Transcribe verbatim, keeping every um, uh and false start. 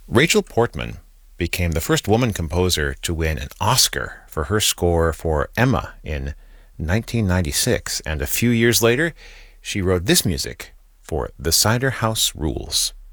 Rachel Portman became the first woman composer to win an Oscar for her score for Emma in nineteen ninety-six, and a few years later, she wrote this music for The Cider House Rules.